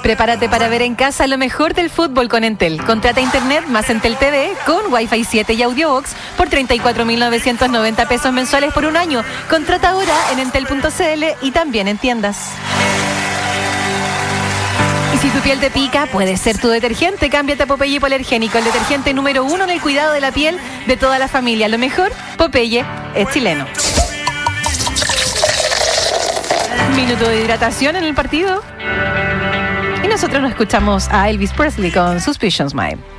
Prepárate para ver en casa lo mejor del fútbol con Entel. Contrata internet más Entel TV con Wi-Fi 7 y AudioBox por 34.990 pesos mensuales por un año. Contrata ahora en entel.cl y también en tiendas. Y si tu piel te pica, puede ser tu detergente. Cámbiate a Popeye Hipoalergénico, el detergente número 1 en el cuidado de la piel de toda la familia. Lo mejor, Popeye es chileno. Minuto de hidratación en el partido. Y nosotros nos escuchamos a Elvis Presley con Suspicion Smile.